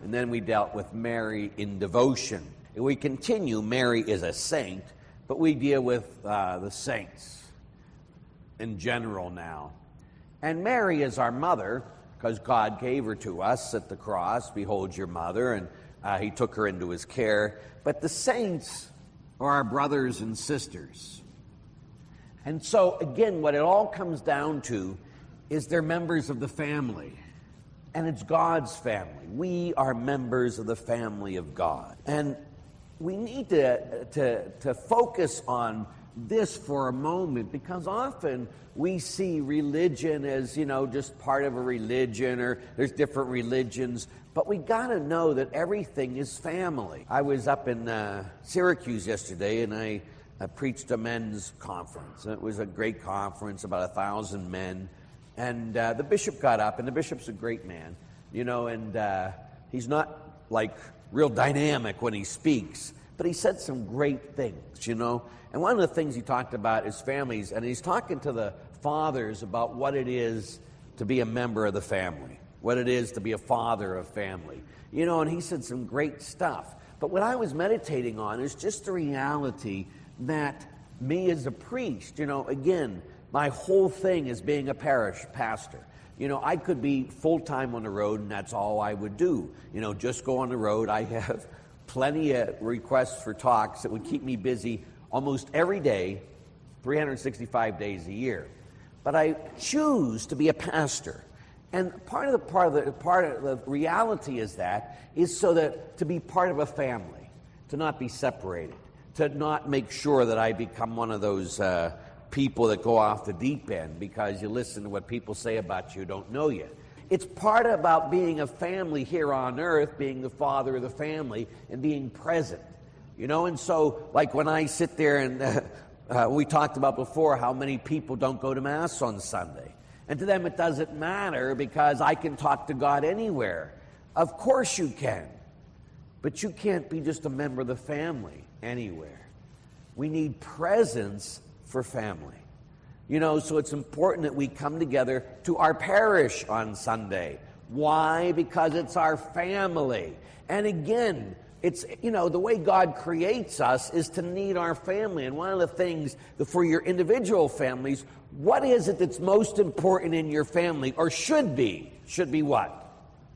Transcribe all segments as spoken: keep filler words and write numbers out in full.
and then we dealt with Mary in devotion. And we continue, Mary is a saint, but we deal with uh, the saints in general now. And Mary is our mother, because God gave her to us at the cross. Behold your mother, and uh, he took her into his care. But the saints are our brothers and sisters. And so, again, what it all comes down to is they're members of the family. And it's God's family. We are members of the family of God. And we need to, to, to focus on this for a moment, because often we see religion as, you know, just part of a religion, or there's different religions. But we got to know that everything is family. I was up in uh, Syracuse yesterday, and I uh, preached a men's conference. It was a great conference, about a thousand men. And uh, the bishop got up, and the bishop's a great man, you know, and uh, he's not like real dynamic when he speaks, but he said some great things, you know. And one of the things he talked about is families, and he's talking to the fathers about what it is to be a member of the family, what it is to be a father of family, you know, and he said some great stuff. But what I was meditating on is just the reality that me as a priest, you know, again, my whole thing is being a parish pastor. You know, I could be full-time on the road, and that's all I would do. You know, just go on the road. I have plenty of requests for talks that would keep me busy almost every day, three hundred sixty-five days a year. But I choose to be a pastor. And part of the part of the part of the reality is that is so that to be part of a family, to not be separated, to not make sure that I become one of those uh, people that go off the deep end because you listen to what people say about you who don't know you. It's part about being a family here on earth, being the father of the family, and being present. You know, and so, like when I sit there and uh, uh, we talked about before how many people don't go to Mass on Sunday. And to them it doesn't matter because I can talk to God anywhere. Of course you can. But you can't be just a member of the family anywhere. We need presence for family. You know, so it's important that we come together to our parish on Sunday. Why? Because it's our family. And again, it's, you know, the way God creates us is to need our family. And one of the things for your individual families, what is it that's most important in your family, or should be? Should be what?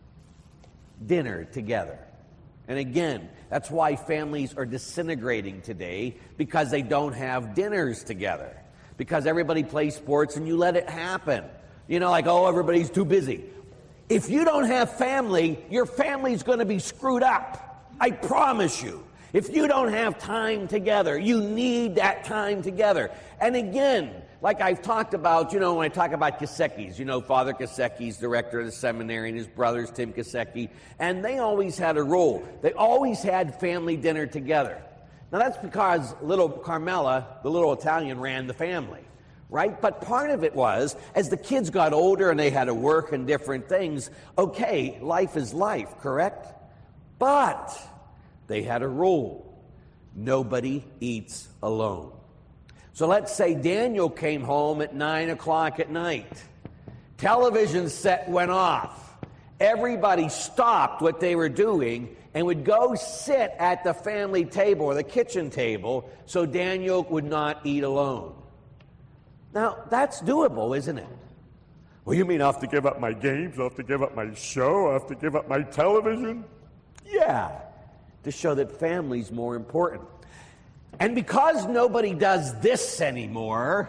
Dinner together. And again, that's why families are disintegrating today, because they don't have dinners together. Because everybody plays sports and you let it happen. You know, like, oh, everybody's too busy. If you don't have family, your family's going to be screwed up. I promise you. If you don't have time together, you need that time together. And again, like I've talked about, you know, when I talk about Kosecki's, you know, Father Kosecki's director of the seminary, and his brothers, Tim Kosecki, and they always had a role. They always had family dinner together. Now, that's because little Carmela, the little Italian, ran the family, right? But part of it was, as the kids got older and they had to work and different things, okay, life is life, correct? But they had a rule. Nobody eats alone. So let's say Daniel came home at nine o'clock at night. Television set went off. Everybody stopped what they were doing and would go sit at the family table or the kitchen table so Daniel would not eat alone. Now, that's doable, isn't it? Well, you mean I have to give up my games? I have to give up my show? I have to give up my television? Yeah, to show that family's more important. And because nobody does this anymore,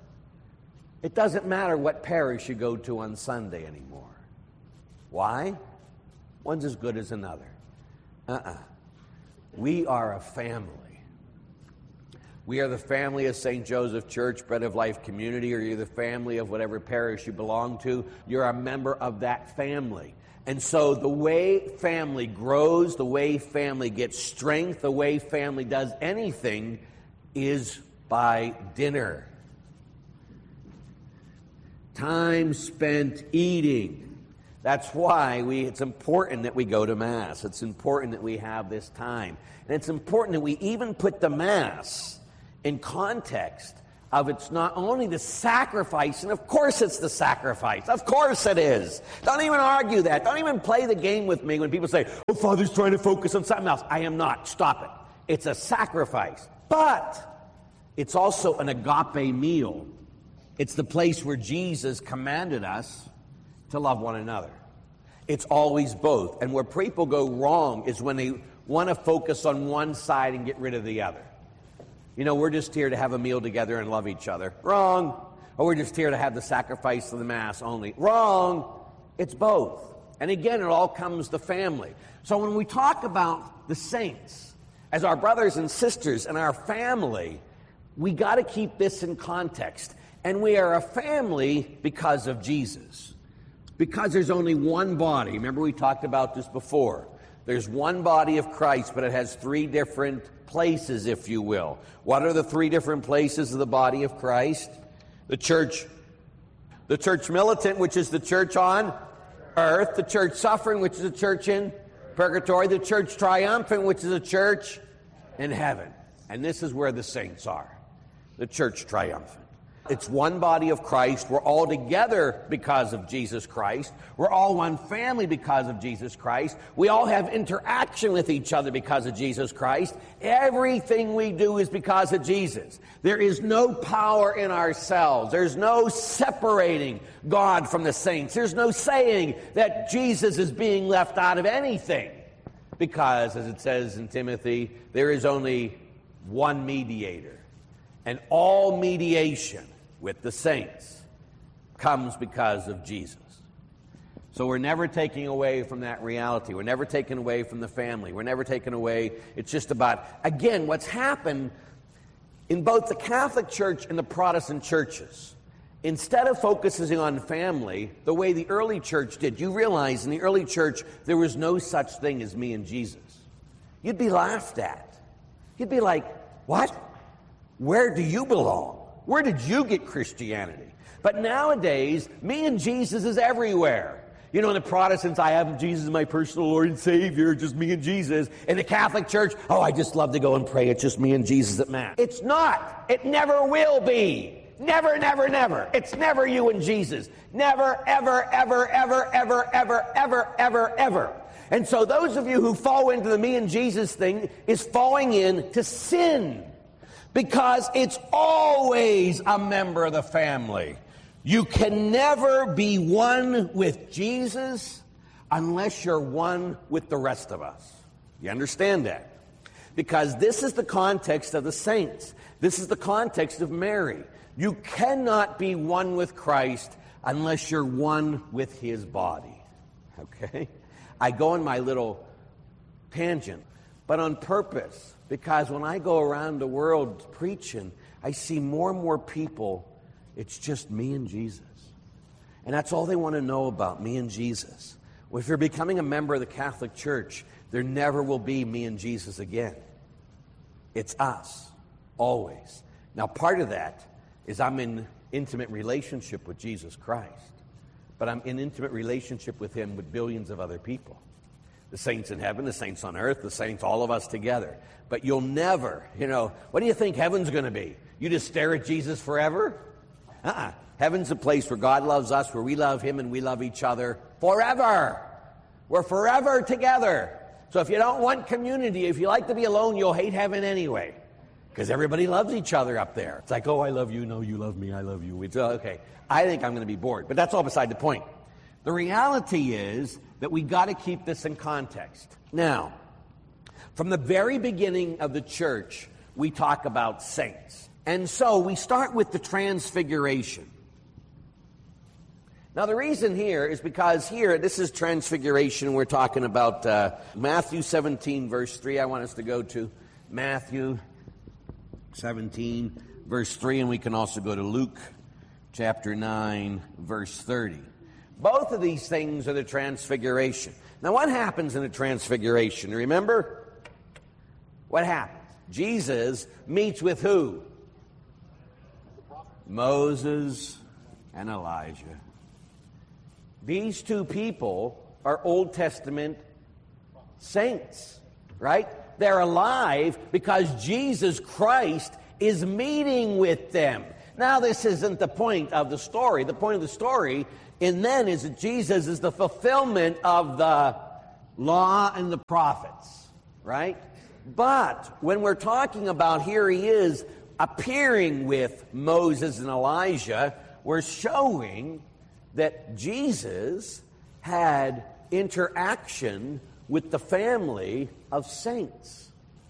it doesn't matter what parish you go to on Sunday anymore. Why? One's as good as another. Uh-uh. We are a family. We are the family of Saint Joseph Church, Bread of Life Community, or you're the family of whatever parish you belong to. You're a member of that family. And so the way family grows, the way family gets strength, the way family does anything is by dinner. Time spent eating. That's why we, it's important that we go to Mass. It's important that we have this time. And it's important that we even put the Mass in context of it's not only the sacrifice, and of course it's the sacrifice. Of course it is. Don't even argue that. Don't even play the game with me when people say, oh, Father's trying to focus on something else. I am not. Stop it. It's a sacrifice. But it's also an agape meal. It's the place where Jesus commanded us to love one another. It's always both. And where people go wrong is when they want to focus on one side and get rid of the other. You know, we're just here to have a meal together and love each other. Wrong. Or we're just here to have the sacrifice of the Mass only. Wrong. It's both. And again, it all comes to family. So when we talk about the saints as our brothers and sisters and our family, we got to keep this in context. And we are a family because of Jesus. Because there's only one body. Remember we talked about this before. There's one body of Christ, but it has three different places, if you will. What are the three different places of the body of Christ? The church, the church militant, which is the church on earth. The church suffering, which is the church in purgatory. The church triumphant, which is a church in heaven. And this is where the saints are. The church triumphant. It's one body of Christ. We're all together because of Jesus Christ. We're all one family because of Jesus Christ. We all have interaction with each other because of Jesus Christ. Everything we do is because of Jesus. There is no power in ourselves. There's no separating God from the saints. There's no saying that Jesus is being left out of anything. Because, as it says in Timothy, there is only one mediator. And all mediation with the saints comes because of Jesus. So we're never taking away from that reality. We're never taking away from the family. We're never taking away. It's just about, again, what's happened in both the Catholic Church and the Protestant churches. Instead of focusing on family the way the early church did, you realize in the early church there was no such thing as me and Jesus. You'd be laughed at. You'd be like, what? Where do you belong? Where did you get Christianity? But nowadays, me and Jesus is everywhere. You know, in the Protestants, I have Jesus as my personal Lord and Savior, just me and Jesus. In the Catholic Church, oh, I just love to go and pray. It's just me and Jesus at Mass. It's not. It never will be. Never, never, never. It's never you and Jesus. Never, ever, ever, ever, ever, ever, ever, ever, ever. And so those of you who fall into the me and Jesus thing is falling into sin. Because it's always a member of the family. You can never be one with Jesus unless you're one with the rest of us. You understand that? Because this is the context of the saints. This is the context of Mary. You cannot be one with Christ unless you're one with his body. Okay? I go on my little tangent, but on purpose. Because when I go around the world preaching, I see more and more people, it's just me and Jesus. And that's all they want to know about, me and Jesus. Well, if you're becoming a member of the Catholic Church, there never will be me and Jesus again. It's us, always. Now, part of that is I'm in intimate relationship with Jesus Christ. But I'm in intimate relationship with him with billions of other people. The saints in heaven, the saints on earth, the saints, all of us together. But you'll never, you know, what do you think heaven's going to be? You just stare at Jesus forever? Uh-uh. Heaven's a place where God loves us, where we love him and we love each other forever. We're forever together. So if you don't want community, if you like to be alone, you'll hate heaven anyway. Because everybody loves each other up there. It's like, oh, I love you. No, you love me. I love you. It's, uh, okay. I think I'm going to be bored. But that's all beside the point. The reality is that we got to keep this in context. Now, from the very beginning of the church, we talk about saints. And so we start with the transfiguration. Now, the reason here is because here, this is transfiguration. We're talking about uh, Matthew seventeen, verse three. I want us to go to Matthew seventeen, verse three, and we can also go to Luke chapter nine, verse thirty. Both of these things are the transfiguration. Now, what happens in the transfiguration? Remember? What happens? Jesus meets with who? Moses and Elijah. These two people are Old Testament saints, right? They're alive because Jesus Christ is meeting with them. Now, this isn't the point of the story. The point of the story in then is that Jesus is the fulfillment of the law and the prophets, right? But when we're talking about here he is appearing with Moses and Elijah, we're showing that Jesus had interaction with the family of saints.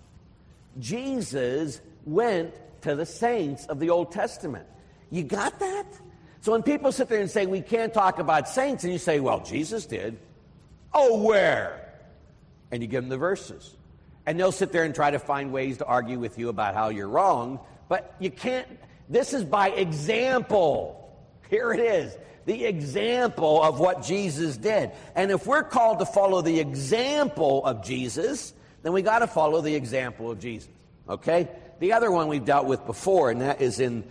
Jesus went to the saints of the Old Testament. You got that? So when people sit there and say, we can't talk about saints, and you say, well, Jesus did. Oh, where? And you give them the verses. And they'll sit there and try to find ways to argue with you about how you're wrong, but you can't. This is by example. Here it is. The example of what Jesus did. And if we're called to follow the example of Jesus, then we got to follow the example of Jesus. Okay? The other one we've dealt with before, and that is in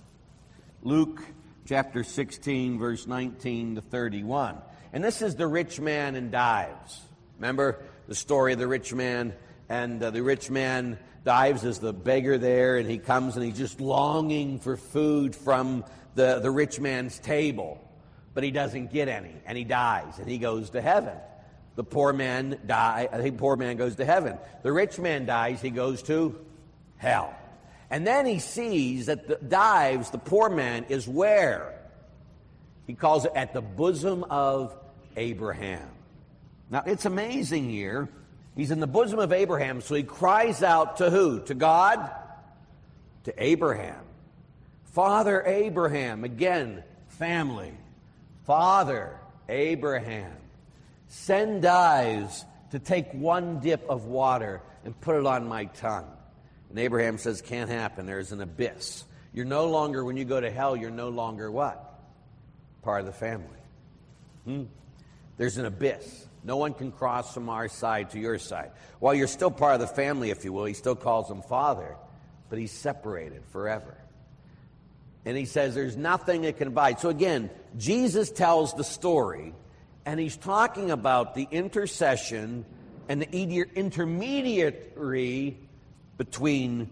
Luke chapter sixteen, verse nineteen to thirty-one. And this is the rich man in Dives. Remember the story of the rich man? And uh, the rich man, Dives is the beggar there, and he comes and he's just longing for food from the, the rich man's table. But he doesn't get any, and he dies, and he goes to heaven. The poor man die. The poor man goes to heaven. The rich man dies, he goes to hell. And then he sees that the Dives, the poor man, is where? He calls it at the bosom of Abraham. Now, it's amazing here. He's in the bosom of Abraham, so he cries out to who? To God? To Abraham. Father Abraham. Again, family. Father Abraham. Send Dives to take one dip of water and put it on my tongue. And Abraham says, can't happen. There's an abyss. You're no longer, when you go to hell, you're no longer what? Part of the family. Hmm? There's an abyss. No one can cross from our side to your side. While you're still part of the family, if you will, he still calls him Father, but he's separated forever. And he says there's nothing that can abide. So again, Jesus tells the story, and he's talking about the intercession and the intermediary between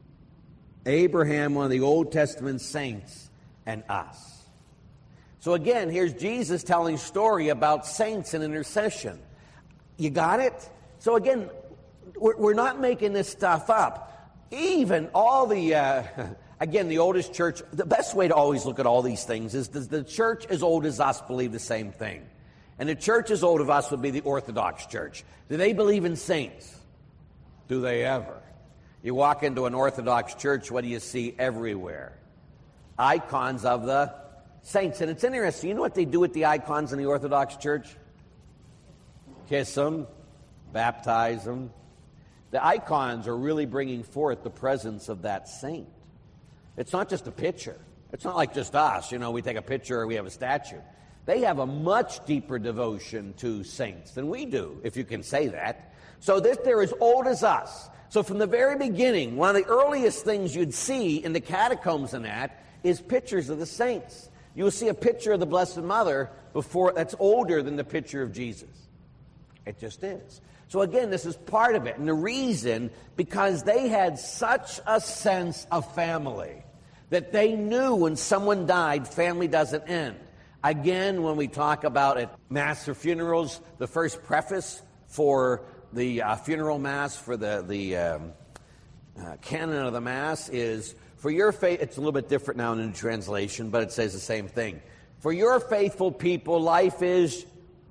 Abraham, one of the Old Testament saints, and us. So again, here's Jesus telling a story about saints and intercession. You got it? So again, we're, we're not making this stuff up. Even all the, uh, again, the oldest church, the best way to always look at all these things is does the church as old as us believe the same thing? And the church as old as us would be the Orthodox Church. Do they believe in saints? Do they ever? You walk into an Orthodox church, what do you see everywhere? Icons of the saints. And it's interesting. You know what they do with the icons in the Orthodox Church? Kiss them, baptize them. The icons are really bringing forth the presence of that saint. It's not just a picture. It's not like just us. You know, we take a picture or we have a statue. They have a much deeper devotion to saints than we do, if you can say that. So this, they're as old as us. So from the very beginning, one of the earliest things you'd see in the catacombs and that is pictures of the saints. You'll see a picture of the Blessed Mother before that's older than the picture of Jesus. It just is. So again, this is part of it. And the reason, because they had such a sense of family that they knew when someone died, family doesn't end. Again, when we talk about at Mass or funerals, the first preface for the uh, funeral Mass, for the, the um, uh, canon of the Mass is, for your faith, it's a little bit different now in the translation, but it says the same thing. For your faithful people, life is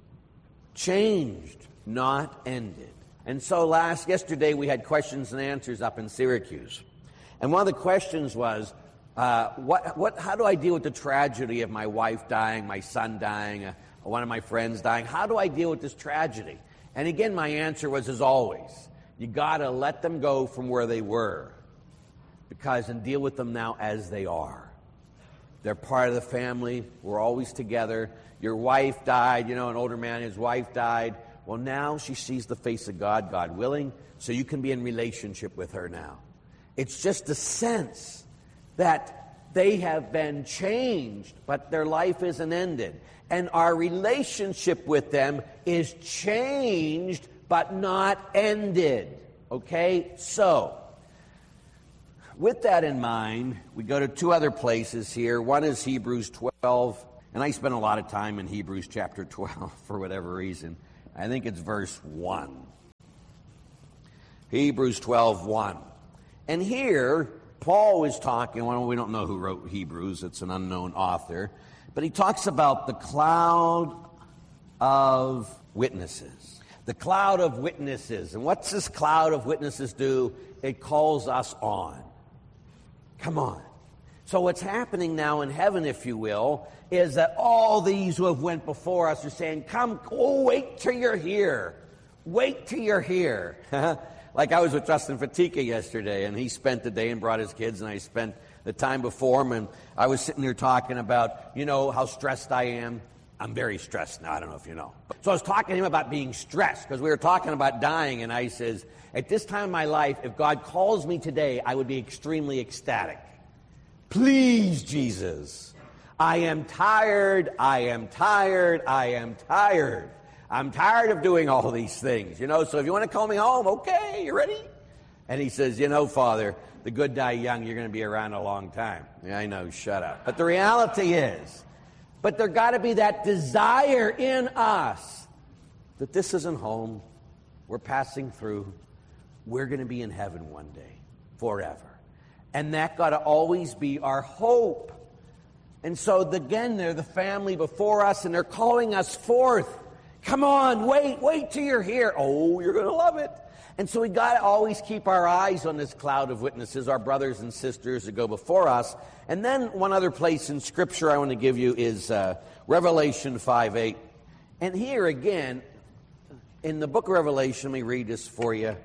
changed, not ended. And so last, yesterday we had questions and answers up in Syracuse. And one of the questions was, uh, what, what, how do I deal with the tragedy of my wife dying, my son dying, uh, one of my friends dying? How do I deal with this tragedy? And again, my answer was, as always, you got to let them go from where they were. Because and deal with them now as they are. They're part of the family. We're always together. Your wife died, you know, an older man, his wife died. Well, now she sees the face of God, God willing, so you can be in relationship with her now. It's just a sense that they have been changed, but their life isn't ended. And our relationship with them is changed, but not ended. Okay? So, With that in mind, we go to two other places here. One is Hebrews twelve, and I spent a lot of time in Hebrews chapter twelve for whatever reason. I think it's verse one. Hebrews twelve, one. And here, Paul is talking, well, we don't know who wrote Hebrews, it's an unknown author, but he talks about the cloud of witnesses. The cloud of witnesses. And what's this cloud of witnesses do? It calls us on. Come on. So what's happening now in heaven, if you will, is that all these who have went before us are saying, come, oh, wait till you're here. Wait till you're here. Like I was with Justin Fatika yesterday, and he spent the day and brought his kids, and I spent the time before him, and I was sitting there talking about, you know, how stressed I am. I'm very stressed now. I don't know if you know. So I was talking to him about being stressed, because we were talking about dying, and I says, at this time in my life, if God calls me today, I would be extremely ecstatic. Please, Jesus. I am tired. I am tired. I am tired. I'm tired of doing all these things, you know, so if you want to call me home, okay, you ready? And he says, you know, Father, the good die young, you're going to be around a long time. Yeah, I know, shut up. But the reality is, but there got to be that desire in us that this isn't home. We're passing through. We're going to be in heaven one day, forever. And that got to always be our hope. And so, again, they're the family before us, and they're calling us forth. Come on, wait, wait till you're here. Oh, you're going to love it. And so we got to always keep our eyes on this cloud of witnesses, our brothers and sisters that go before us. And then one other place in Scripture I want to give you is uh, Revelation five eight. And here again, in the book of Revelation, let me read this for you.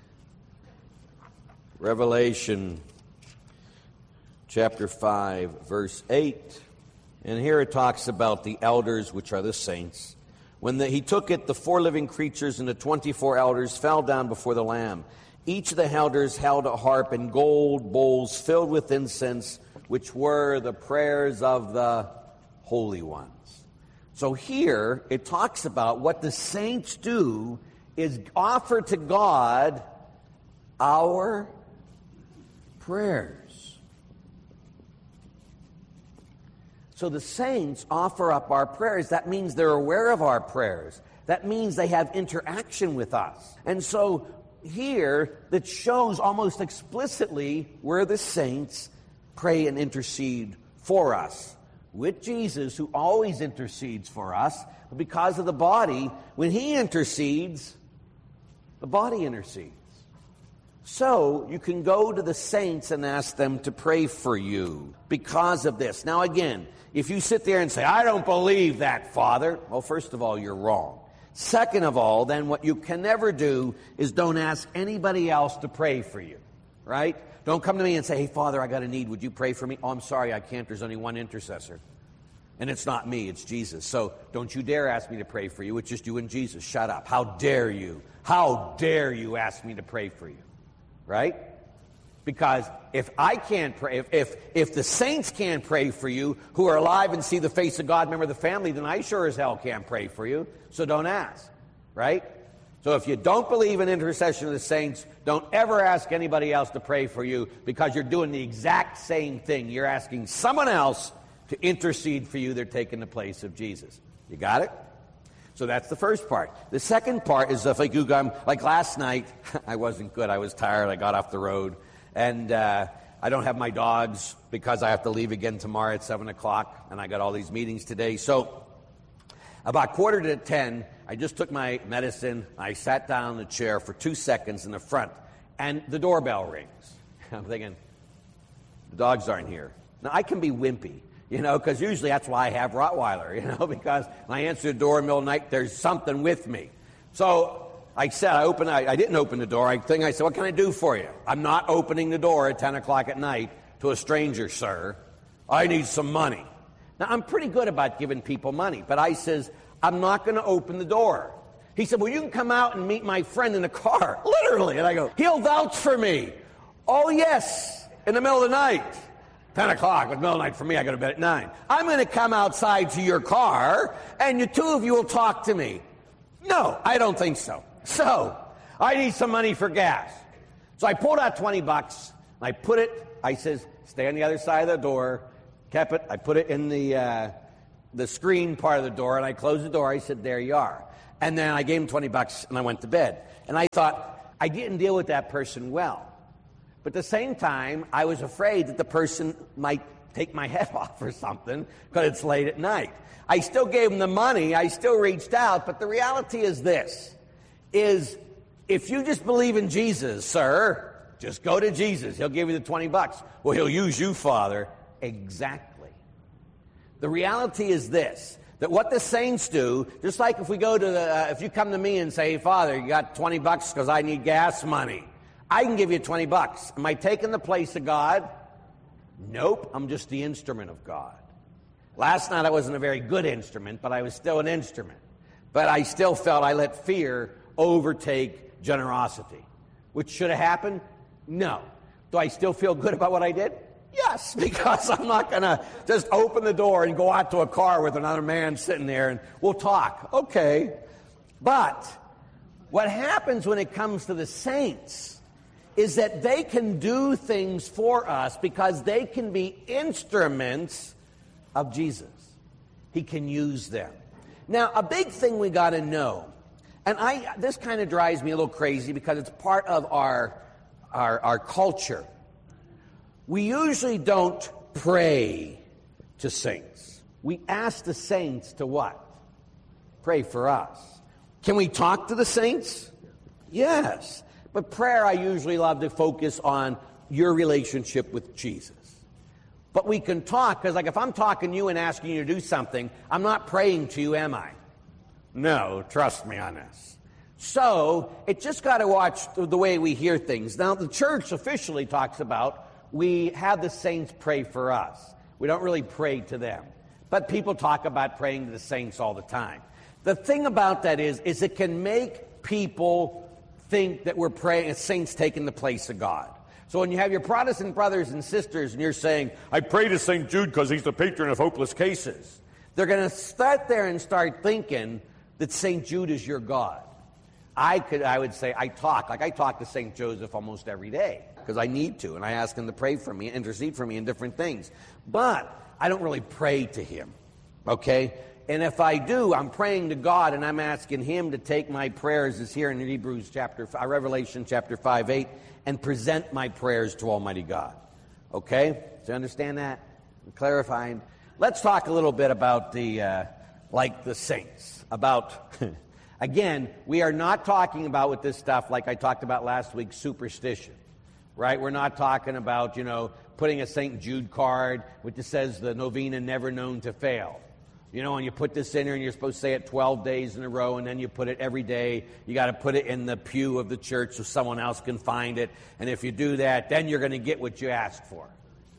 Revelation chapter five, verse eight. And here it talks about the elders, which are the saints. When the, he took it, the four living creatures and the twenty-four elders fell down before the Lamb. Each of the elders held a harp and gold bowls filled with incense, which were the prayers of the holy ones. So here it talks about what the saints do is offer to God our prayers. So the saints offer up our prayers. That means they're aware of our prayers. That means they have interaction with us. And so here, that shows almost explicitly where the saints pray and intercede for us. With Jesus, who always intercedes for us, but because of the body, when he intercedes, the body intercedes. So you can go to the saints and ask them to pray for you because of this. Now again, if you sit there and say, I don't believe that, Father, well, first of all, you're wrong. Second of all, then what you can never do is don't ask anybody else to pray for you, right? Don't come to me and say, hey, Father, I got a need. Would you pray for me? Oh, I'm sorry, I can't. There's only one intercessor. And it's not me, it's Jesus. So don't you dare ask me to pray for you. It's just you and Jesus. Shut up. How dare you? How dare you ask me to pray for you? Right? Because if I can't pray, if, if if the saints can't pray for you, who are alive and see the face of God, member of the family, then I sure as hell can't pray for you. So don't ask. Right? So if you don't believe in intercession of the saints, don't ever ask anybody else to pray for you, because you're doing the exact same thing. You're asking someone else to intercede for you. They're taking the place of Jesus. You got it? So that's the first part. The second part is if like you um, like last night, I wasn't good. I was tired. I got off the road. And uh, I don't have my dogs because I have to leave again tomorrow at seven o'clock. And I got all these meetings today. So about quarter to ten, I just took my medicine. I sat down in the chair for two seconds in the front. And the doorbell rings. I'm thinking, the dogs aren't here. Now, I can be wimpy. You know, because usually that's why I have Rottweiler, you know, because when I answer the door in the middle of the night, there's something with me. So I said, I opened, I, I didn't open the door. I think I said, what can I do for you? I'm not opening the door at ten o'clock at night to a stranger, sir. I need some money. Now, I'm pretty good about giving people money, but I says, I'm not going to open the door. He said, well, you can come out and meet my friend in the car, literally. And I go, he'll vouch for me. Oh, yes, in the middle of the night. ten o'clock, with middle of the night for me, I go to bed at nine. I'm going to come outside to your car, and you two of you will talk to me. No, I don't think so. So, I need some money for gas. So I pulled out twenty bucks. I put it, I says, stay on the other side of the door. Kept it, I put it in the uh, the screen part of the door, and I closed the door. I said, there you are. And then I gave him twenty bucks, and I went to bed. And I thought, I didn't deal with that person well. But at the same time, I was afraid that the person might take my head off or something because it's late at night. I still gave him the money. I still reached out. But the reality is this, is if you just believe in Jesus, sir, just go to Jesus. He'll give you the twenty bucks. Well, he'll use you, Father. Exactly. The reality is this, that what the saints do, just like if we go to the, uh, if you come to me and say, hey, Father, you got twenty bucks because I need gas money. I can give you twenty bucks. Am I taking the place of God? Nope, I'm just the instrument of God. Last night I wasn't a very good instrument, but I was still an instrument. But I still felt I let fear overtake generosity. Which should have happened? No. Do I still feel good about what I did? Yes, because I'm not going to just open the door and go out to a car with another man sitting there and we'll talk. Okay. But what happens when it comes to the saints is that they can do things for us because they can be instruments of Jesus. He can use them. Now, a big thing we got to know, and I this kind of drives me a little crazy because it's part of our, our, our culture. We usually don't pray to saints. We ask the saints to what? Pray for us. Can we talk to the saints? Yes. But prayer, I usually love to focus on your relationship with Jesus. But we can talk, because like if I'm talking to you and asking you to do something, I'm not praying to you, am I? No, trust me on this. So, it just got to watch the way we hear things. Now, the church officially talks about we have the saints pray for us. We don't really pray to them. But people talk about praying to the saints all the time. The thing about that is, is it can make people think that we're praying, as saints taking the place of God. So when you have your Protestant brothers and sisters and you're saying, I pray to Saint Jude because he's the patron of hopeless cases, they're going to start there and start thinking that Saint Jude is your God. I could, I would say, I talk, like I talk to Saint Joseph almost every day because I need to, and I ask him to pray for me, intercede for me in different things. But I don't really pray to him, okay? And if I do, I'm praying to God, and I'm asking him to take my prayers, as here in Hebrews chapter, Revelation chapter five, eight, and present my prayers to Almighty God. Okay? Do you understand that? I'm clarifying. Let's talk a little bit about the, uh, like the saints. About, again, we are not talking about with this stuff, like I talked about last week, superstition. Right? We're not talking about, you know, putting a Saint Jude card which says the novena never known to fail. You know, and you put this in there and you're supposed to say it twelve days in a row, and then you put it every day. You got to put it in the pew of the church so someone else can find it. And if you do that, then you're going to get what you asked for.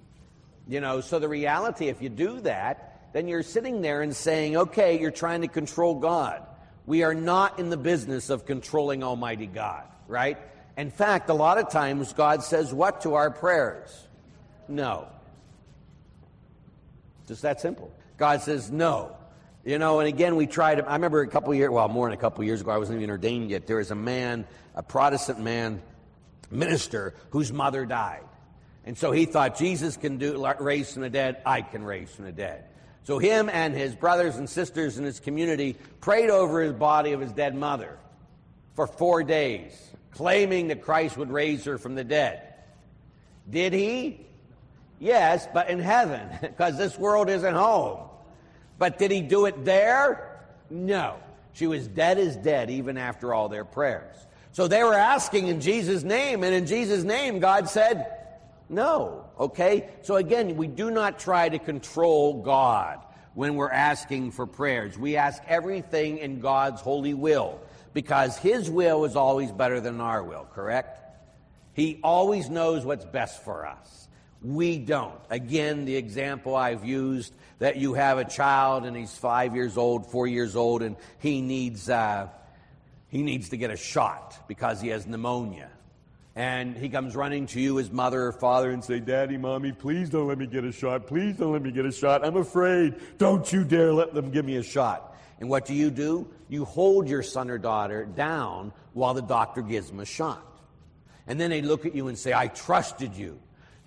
You know, so the reality, if you do that, then you're sitting there and saying, okay, you're trying to control God. We are not in the business of controlling Almighty God, right? In fact, a lot of times God says what to our prayers? No. Just that simple. God says no. You know, and again, we tried, I remember a couple years, well, more than a couple years ago, I wasn't even ordained yet, there was a man, a Protestant man, minister, whose mother died. And so he thought, Jesus can do raise from the dead, I can raise from the dead. So him and his brothers and sisters in his community prayed over his body of his dead mother for four days, claiming that Christ would raise her from the dead. Did he? Yes, but in heaven, because this world isn't home. But did he do it there? No. She was dead as dead even after all their prayers. So they were asking in Jesus' name, and in Jesus' name God said no. Okay? So again, we do not try to control God when we're asking for prayers. We ask everything in God's holy will, because his will is always better than our will, correct? He always knows what's best for us. We don't. Again, the example I've used, that you have a child and he's five years old, four years old, and he needs uh, he needs to get a shot because he has pneumonia. And he comes running to you, his mother or father, and say, Daddy, Mommy, please don't let me get a shot. Please don't let me get a shot. I'm afraid. Don't you dare let them give me a shot. And what do you do? You hold your son or daughter down while the doctor gives them a shot. And then they look at you and say, I trusted you.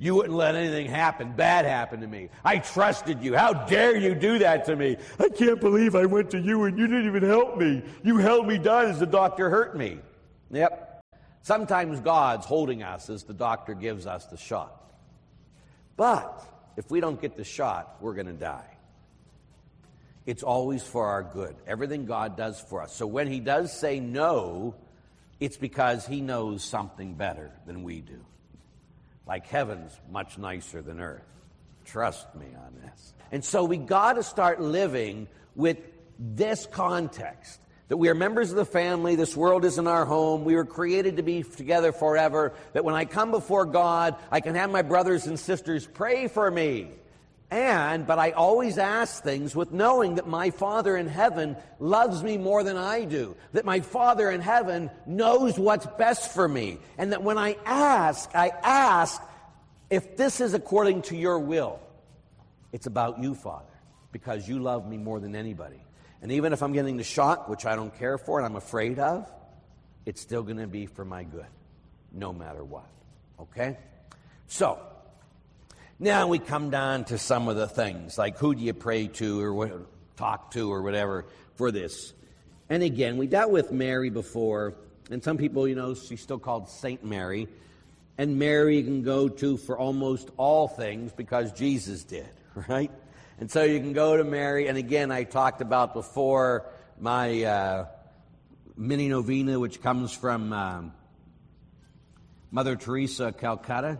You wouldn't let anything happen, bad happen to me. I trusted you. How dare you do that to me? I can't believe I went to you and you didn't even help me. You held me down as The doctor hurt me. Yep. Sometimes God's holding us as the doctor gives us the shot. But if we don't get the shot, we're going to die. It's always for our good. Everything God does for us. So when he does say no, it's because he knows something better than we do. Like heaven's much nicer than earth. Trust me on this. And so we got to start living with this context. That we are members of the family. This world isn't our home. We were created to be together forever. That when I come before God, I can have my brothers and sisters pray for me. And, but I always ask things with knowing that my Father in heaven loves me more than I do. That my Father in heaven knows what's best for me. And that when I ask, I ask if this is according to your will. It's about you, Father, because you love me more than anybody. And even if I'm getting the shot, which I don't care for and I'm afraid of, it's still going to be for my good, no matter what. Okay? So, now we come down to some of the things, like who do you pray to or what, talk to or whatever for this. And again, we dealt with Mary before, and some people, you know, she's still called Saint Mary. And Mary you can go to for almost all things because Jesus did, right? And so you can go to Mary, and again, I talked about before my uh, mini novena, which comes from um, Mother Teresa of Calcutta.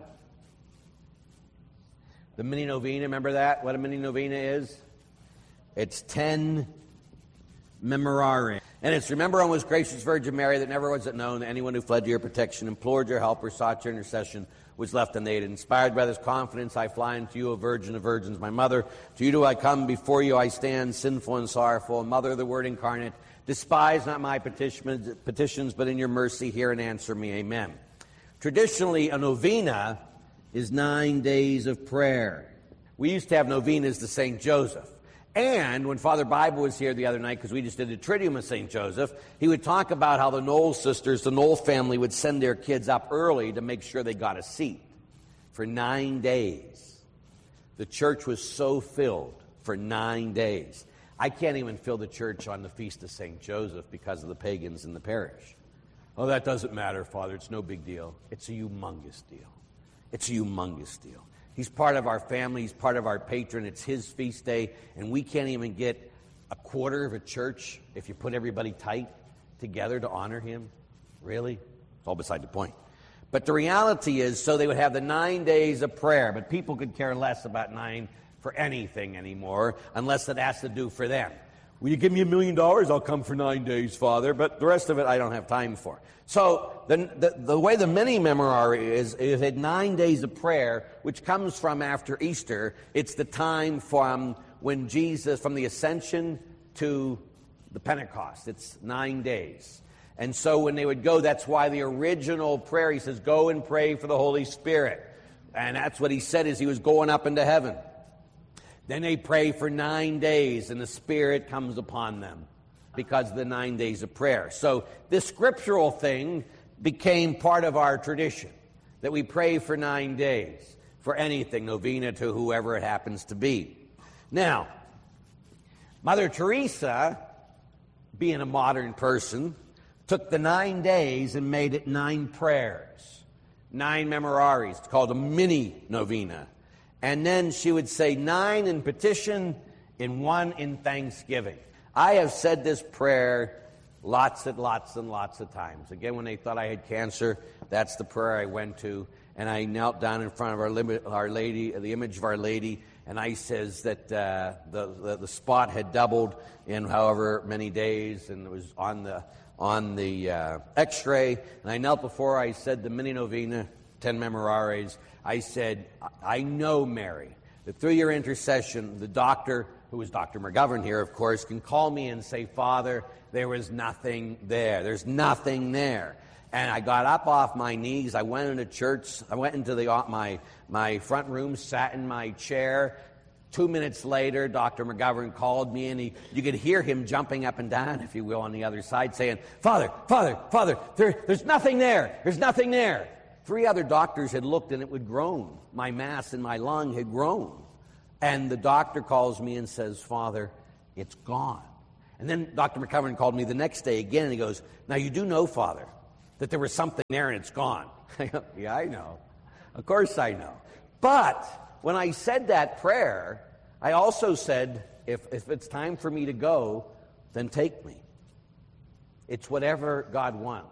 The mini novena, remember that? What a mini novena is? It's ten memorare. And it's remember, O most gracious Virgin Mary, that never was it known that anyone who fled to your protection, implored your help, or sought your intercession was left unaided. Inspired by this confidence, I fly unto you, O Virgin of Virgins, my mother. To you do I come, before you I stand, sinful and sorrowful. Mother of the Word incarnate, despise not my petitions, petitions, but in your mercy hear and answer me. Amen. Traditionally, a novena is nine days of prayer. We used to have novenas to Saint Joseph. And when Father Bible was here the other night, because we just did a Triduum of Saint Joseph, he would talk about how the Knoll sisters, the Knoll family, would send their kids up early to make sure they got a seat. For nine days. The church was so filled for nine days. I can't even fill the church on the Feast of Saint Joseph because of the pagans in the parish. Oh, that doesn't matter, Father. It's no big deal. It's a humongous deal. It's a humongous deal. He's part of our family. He's part of our patron. It's his feast day. And we can't even get a quarter of a church if you put everybody tight together to honor him. Really? It's all beside the point. But the reality is, so they would have the nine days of prayer. But people could care less about nine for anything anymore unless it has to do for them. Will you give me a million dollars? I'll come for nine days, Father. But the rest of it I don't have time for. So the, the, the way the mini memorare is, is at nine days of prayer, which comes from after Easter. It's the time from when Jesus, from the Ascension to the Pentecost. It's nine days. And so when they would go, that's why the original prayer, he says, go and pray for the Holy Spirit. And that's what he said as he was going up into heaven. Then they pray for nine days, and the Spirit comes upon them because of the nine days of prayer. So this scriptural thing became part of our tradition, that we pray for nine days for anything, novena to whoever it happens to be. Now, Mother Teresa, being a modern person, took the nine days and made it nine prayers, nine memoraries. It's called a mini novena. And then she would say nine in petition and one in thanksgiving. I have said this prayer lots and lots and lots of times. Again, when they thought I had cancer, that's the prayer I went to. And I knelt down in front of our, our Lady, the image of Our Lady, and I says that uh, the, the the spot had doubled in however many days, and it was on the on the uh, X-ray. And I knelt before. I said the mini novena, ten memoraries. I said, I know, Mary, that through your intercession, the doctor, who was Doctor McGovern here, of course, can call me and say, Father, there was nothing there. There's nothing there. And I got up off my knees. I went into church. I went into the my my front room, sat in my chair. Two minutes later, Doctor McGovern called me, and he, you could hear him jumping up and down, if you will, on the other side, saying, Father, Father, Father, there, there's nothing there. There's nothing there. Three other doctors had looked and it would grown. My mass in my lung had grown. And the doctor calls me and says, Father, it's gone. And then Doctor McCovern called me the next day again, and he goes, now you do know, Father, that there was something there and it's gone. I go, yeah, I know. Of course I know. But when I said that prayer, I also said, if, if it's time for me to go, then take me. It's whatever God wants.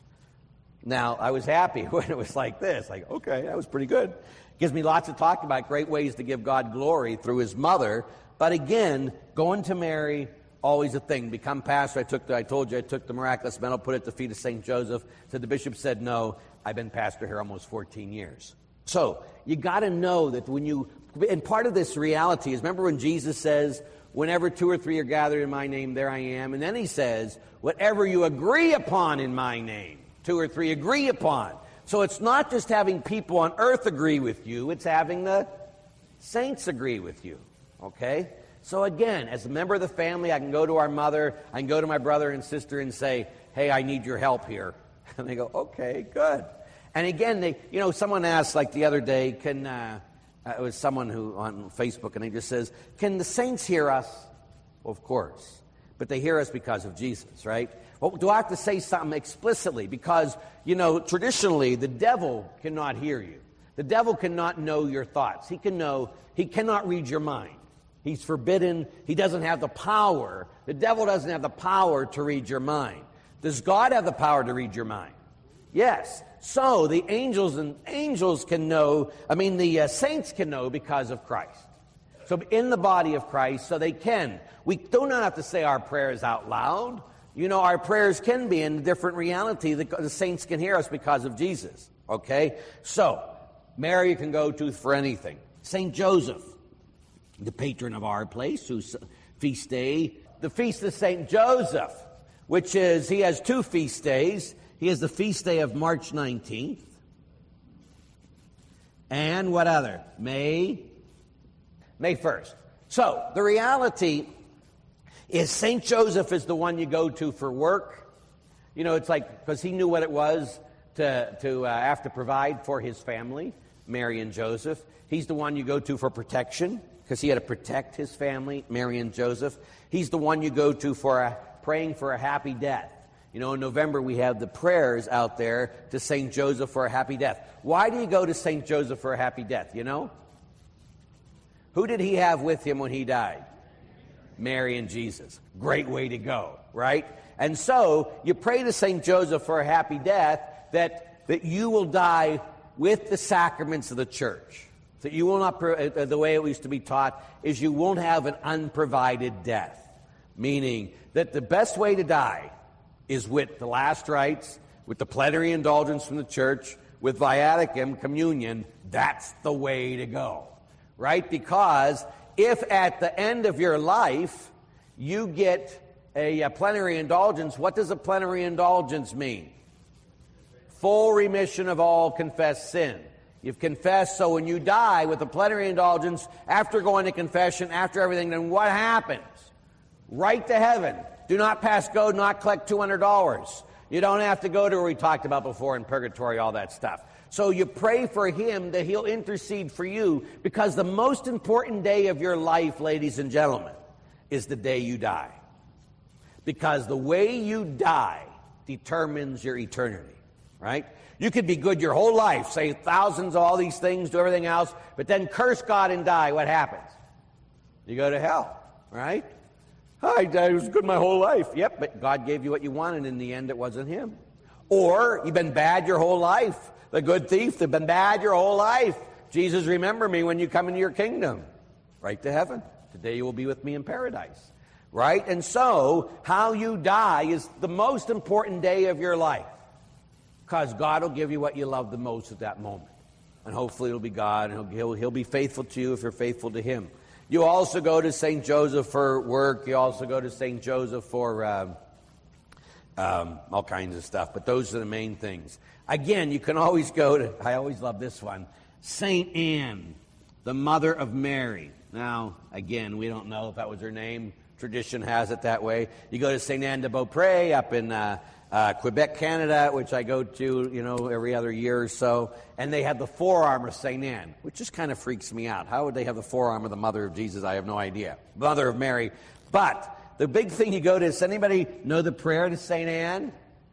Now, I was happy when it was like this. Like, okay, that was pretty good. Gives me lots to talk about, great ways to give God glory through his mother. But again, going to Mary, always a thing. Become pastor. I took the, I told you I took the miraculous medal, put it at the feet of Saint Joseph. So the bishop said, no, I've been pastor here almost fourteen years. So you got to know that when you, and part of this reality is, remember when Jesus says, whenever two or three are gathered in my name, there I am. And then he says, whatever you agree upon in my name, two or three agree upon. So it's not just having people on earth agree with you, it's having the saints agree with you, okay? So again, as a member of the family, I can go to our mother, I can go to my brother and sister and say, hey, I need your help here. And they go, okay, good. And again, they, you know, someone asked, like the other day, can, uh, uh, it was someone who on Facebook, and he just says, can the saints hear us? Well, of course. But they hear us because of Jesus, right? Well, do I have to say something explicitly? Because, you know, traditionally, the devil cannot hear you. The devil cannot know your thoughts. He can know, he cannot read your mind. He's forbidden. He doesn't have the power. The devil doesn't have the power to read your mind. Does God have the power to read your mind? Yes. So the angels and angels can know, I mean, the uh, saints can know because of Christ. So in the body of Christ, so they can. We do not have to say our prayers out loud. You know, our prayers can be in a different reality. The, the saints can hear us because of Jesus. Okay? So, Mary you can go to for anything. Saint Joseph, the patron of our place, whose feast day, the feast of Saint Joseph, which is, he has two feast days. He has the feast day of March nineteenth. And what other? May, May first. So, the reality is Saint Joseph is the one you go to for work. You know, it's like, because he knew what it was to, to uh, have to provide for his family, Mary and Joseph. He's the one you go to for protection, because he had to protect his family, Mary and Joseph. He's the one you go to for a, praying for a happy death. You know, in November we have the prayers out there to Saint Joseph for a happy death. Why do you go to Saint Joseph for a happy death, you know? Who did he have with him when he died? Mary and Jesus. Great way to go, right? And so you pray to Saint Joseph for a happy death, that, that you will die with the sacraments of the church. That you will not, the way it used to be taught, is you won't have an unprovided death. Meaning that the best way to die is with the last rites, with the plenary indulgence from the church, with viaticum, communion. That's the way to go, right? Because if at the end of your life you get a, a plenary indulgence, what does a plenary indulgence mean? Full remission of all confessed sin. You've confessed, so when you die with a plenary indulgence, after going to confession, after everything, then what happens? Right to heaven. Do not pass go, not collect two hundred dollars. You don't have to go to where we talked about before in purgatory, all that stuff. So you pray for him that he'll intercede for you, because the most important day of your life, ladies and gentlemen, is the day you die. Because the way you die determines your eternity, right? You could be good your whole life, say thousands of all these things, do everything else, but then curse God and die. What happens? You go to hell, right? I, I was good my whole life. Yep, but God gave you what you wanted. In the end, it wasn't him. Or you've been bad your whole life. The good thief, they've been bad your whole life. Jesus, remember me when you come into your kingdom. Right to heaven. Today you will be with me in paradise. Right? And so, how you die is the most important day of your life. Because God will give you what you love the most at that moment. And hopefully it'll be God, and he'll, he'll, he'll be faithful to you if you're faithful to him. You also go to Saint Joseph for work. You also go to Saint Joseph for uh, um, all kinds of stuff. But those are the main things. Again, you can always go to, I always love this one, Saint Anne, the mother of Mary. Now, again, we don't know if that was her name. Tradition has it that way. You go to Saint Anne de Beaupré up in uh, uh, Quebec, Canada, which I go to, you know, every other year or so, and they have the forearm of Saint Anne, which just kind of freaks me out. How would they have the forearm of the Mother of Jesus? I have no idea. Mother of Mary. But the big thing you go to, does anybody know the prayer to Saint Anne?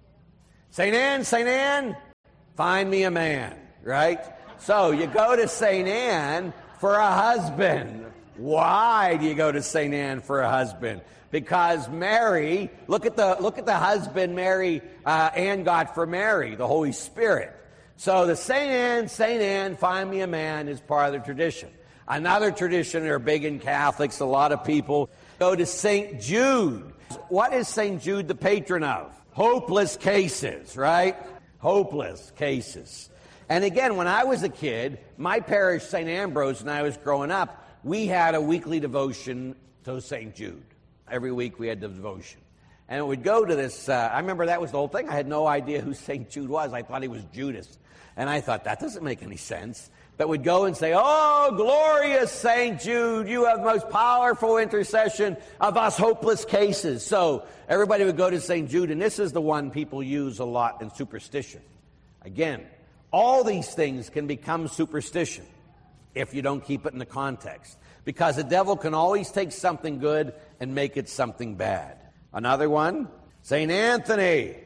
Saint Anne, Saint Anne, find me a man, right? So you go to Saint Anne for a husband. Why do you go to Saint Anne for a husband? Because Mary, look at the look at the husband Mary, uh, Anne got for Mary, the Holy Spirit. So the Saint Anne, Saint Anne, find me a man is part of the tradition. Another tradition, they're big in Catholics, a lot of people go to Saint Jude. What is Saint Jude the patron of? Hopeless cases, right? Hopeless cases. And again, when I was a kid, my parish, Saint Ambrose, and I was growing up, we had a weekly devotion to Saint Jude. Every week we had the devotion. And it would go to this, uh, I remember that was the whole thing. I had no idea who Saint Jude was. I thought he was Judas. And I thought, that doesn't make any sense. But would go and say, oh, glorious Saint Jude, you have the most powerful intercession of us hopeless cases. So everybody would go to Saint Jude, and this is the one people use a lot in superstition. Again, all these things can become superstition if you don't keep it in the context. Because the devil can always take something good and make it something bad. Another one, Saint Anthony.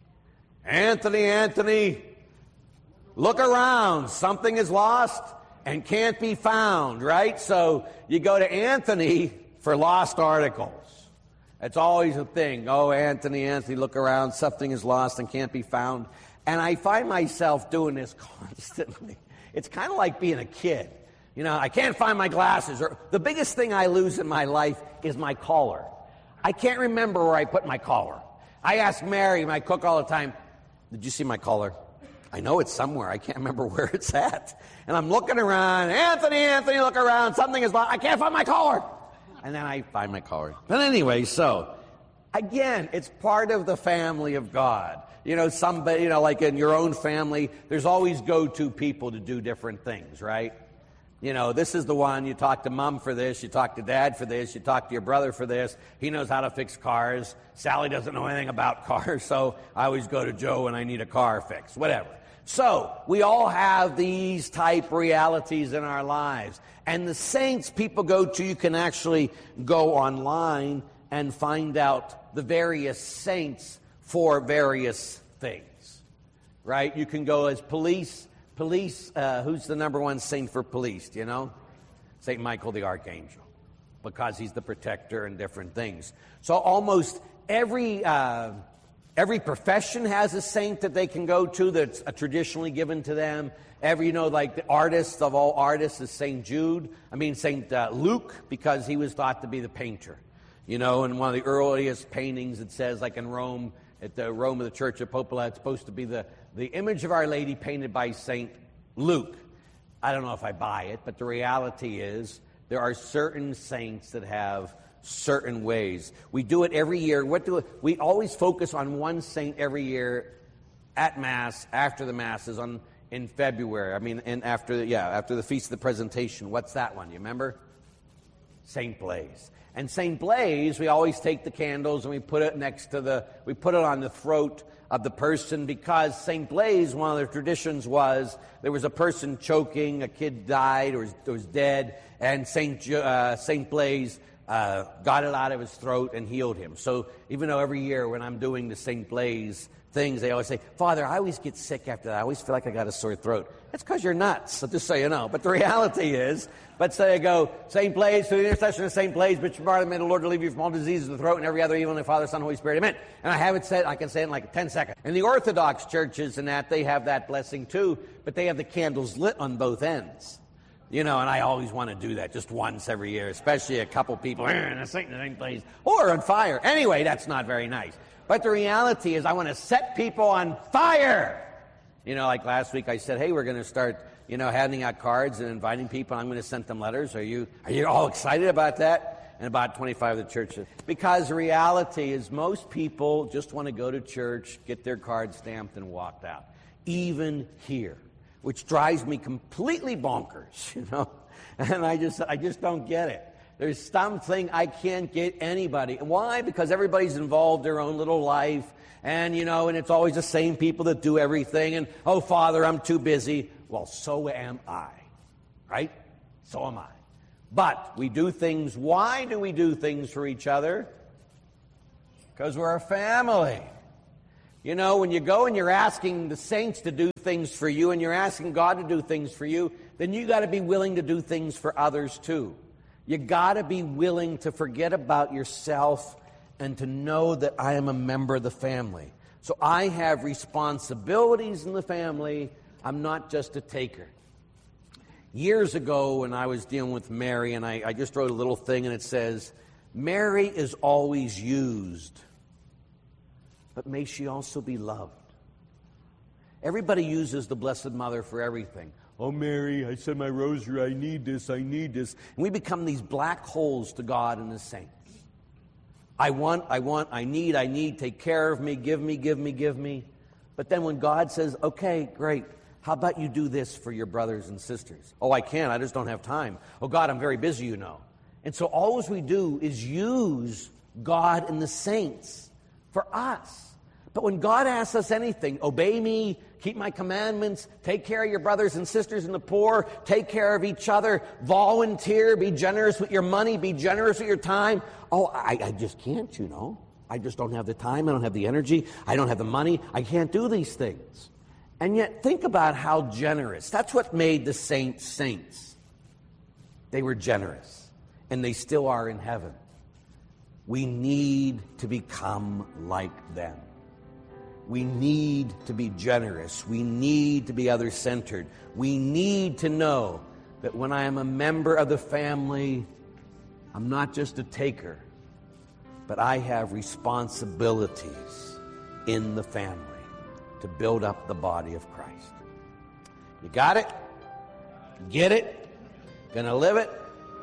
Anthony, Anthony, look around. Something is lost and can't be found, right? So you go to Anthony for lost articles. It's always a thing. Oh, Anthony, Anthony, look around. Something is lost and can't be found. And I find myself doing this constantly. It's kind of like being a kid. You know, I can't find my glasses. Or the biggest thing I lose in my life is my collar. I can't remember where I put my collar. I ask Mary, my cook, all the time, did you see my collar? I know it's somewhere. I can't remember where it's at. And I'm looking around. Anthony, Anthony, look around. Something is lost. I can't find my collar. And then I find my collar. But anyway, so, again, it's part of the family of God. You know, somebody, you know, like in your own family, there's always go-to people to do different things, right? You know, this is the one, you talk to mom for this, you talk to dad for this, you talk to your brother for this. He knows how to fix cars. Sally doesn't know anything about cars, so I always go to Joe when I need a car fixed, whatever. So, we all have these type realities in our lives. And the saints people go to, you can actually go online and find out the various saints for various things, right? You can go as police. Police, uh, who's the number one saint for police, do you know? Saint Michael the Archangel, because he's the protector and different things. So almost every uh, every profession has a saint that they can go to that's uh, traditionally given to them. Every, you know, like the artist of all artists is Saint Jude. I mean, Saint uh, Luke, because he was thought to be the painter. You know, in one of the earliest paintings, it says, like in Rome, at the Rome of the Church of Popola, it's supposed to be the, the image of Our Lady painted by Saint Luke. I don't know if I buy it, but the reality is there are certain saints that have certain ways. We do it every year. What do we always focus on one saint every year at Mass, after the Masses, on in February. I mean, and after the, yeah, after the Feast of the Presentation. What's that one? You remember? Saint Blaise. And Saint Blaise, we always take the candles and we put it next to the, we put it on the throat of the person, because Saint Blaise, one of their traditions was there was a person choking, a kid died or was, or was dead, and Saint uh, Saint Blaise uh, got it out of his throat and healed him. So even though every year when I'm doing the Saint Blaise things, they always say, Father, I always get sick after that. I always feel like I got a sore throat. That's because you're nuts, so just so you know. But the reality is, but so you go, Saint Blaise, through the intercession of Saint Blaise, Bishop Bartholomew, may the Lord deliver you from all diseases of the throat and every other evil in the Father, Son, Holy Spirit. Amen. And I have it said, I can say it in like ten seconds. In the Orthodox churches and that, they have that blessing too, but they have the candles lit on both ends. You know, and I always want to do that just once every year, especially a couple people, in a Saint Blaise, or on fire. Anyway, that's not very nice. But the reality is I want to set people on fire. You know, like last week I said, hey, we're going to start, you know, handing out cards and inviting people. I'm going to send them letters. Are you are you all excited about that? And about twenty-five of the churches. Because the reality is most people just want to go to church, get their card stamped, and walk out. Even here, which drives me completely bonkers, you know. And I just I just don't get it. There's something I can't get anybody. Why? Because everybody's involved in their own little life, And, you know, and it's always the same people that do everything. And, oh, Father, I'm too busy. Well, so am I. Right? So am I. But we do things. Why do we do things for each other? Because we're a family. You know, when you go and you're asking the saints to do things for you and you're asking God to do things for you, then you got to be willing to do things for others too. You got to be willing to forget about yourself and to know that I am a member of the family. So I have responsibilities in the family. I'm not just a taker. Years ago when I was dealing with Mary, and I, I just wrote a little thing and it says, Mary is always used, but may she also be loved. Everybody uses the Blessed Mother for everything. Oh, Mary, I said my rosary, I need this, I need this. And we become these black holes to God and the saints. I want, I want, I need, I need, take care of me, give me, give me, give me. But then when God says, okay, great, how about you do this for your brothers and sisters? Oh, I can, I just don't have time. Oh, God, I'm very busy, you know. And so all we do is use God and the saints for us. But when God asks us anything, obey me, keep my commandments, take care of your brothers and sisters and the poor, take care of each other, volunteer, be generous with your money, be generous with your time. Oh, I, I just can't, you know. I just don't have the time, I don't have the energy, I don't have the money, I can't do these things. And yet, think about how generous. That's what made the saints saints. They were generous, and they still are in heaven. We need to become like them. We need to be generous. We need to be other-centered. We need to know that when I am a member of the family, I'm not just a taker, but I have responsibilities in the family to build up the body of Christ. You got it? Get it? Gonna live it?